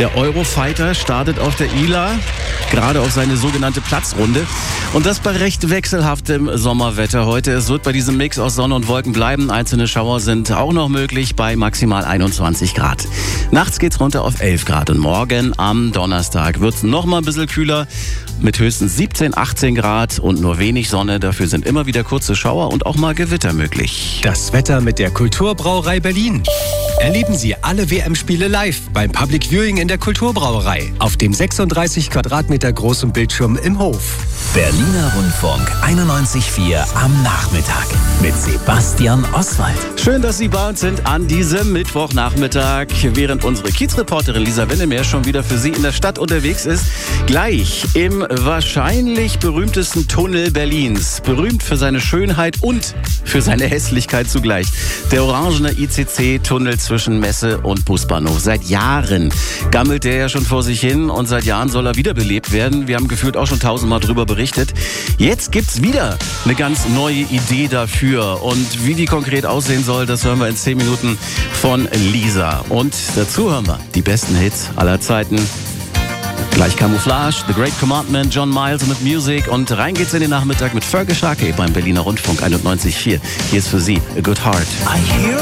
Der Eurofighter startet auf der ILA, gerade auf seine sogenannte Platzrunde. Und das bei recht wechselhaftem Sommerwetter heute. Es wird bei diesem Mix aus Sonne und Wolken bleiben. Einzelne Schauer sind auch noch möglich bei maximal 21 Grad. Nachts geht's runter auf 11 Grad. Und morgen am Donnerstag wird's noch mal ein bisschen kühler mit höchstens 17, 18 Grad und nur wenig Sonne. Dafür sind immer wieder kurze Schauer und auch mal Gewitter möglich. Das Wetter mit der Kulturbrauerei Berlin. Erleben Sie alle WM-Spiele live beim Public Viewing in der Kulturbrauerei auf dem 36 Quadratmeter großen Bildschirm im Hof. Berliner Rundfunk 91.4 am Nachmittag mit Sebastian Oswald. Schön, dass Sie bei uns sind an diesem Mittwochnachmittag, während unsere Kiezreporterin Lisa Wennemeer schon wieder für Sie in der Stadt unterwegs ist. Gleich im wahrscheinlich berühmtesten Tunnel Berlins. Berühmt für seine Schönheit und für seine Hässlichkeit zugleich. Der orangene ICC-Tunnel zwischen Messe und Busbahnhof. Seit Jahren gammelt der ja schon vor sich hin und seit Jahren soll er wiederbelebt werden. Wir haben gefühlt auch schon 1000-mal drüber berichtet. Jetzt gibt's wieder eine ganz neue Idee dafür. Und wie die konkret aussehen soll, das hören wir in 10 Minuten von Lisa. Und dazu hören wir die besten Hits aller Zeiten. Gleich Camouflage, The Great Commandment, John Miles mit Music. Und rein geht's in den Nachmittag mit Fergus Sharkey beim Berliner Rundfunk 91.4. Hier ist für Sie A Good Heart. I hear